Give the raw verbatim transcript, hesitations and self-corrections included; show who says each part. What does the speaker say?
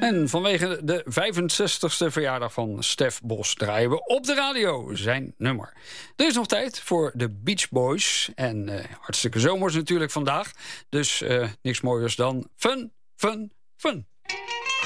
Speaker 1: En vanwege de vijfenzestigste verjaardag van Stef Bos draaien we op de radio zijn nummer. Er is nog tijd voor de Beach Boys. En uh, hartstikke zomers natuurlijk vandaag. Dus uh, niks mooiers dan fun, fun, fun.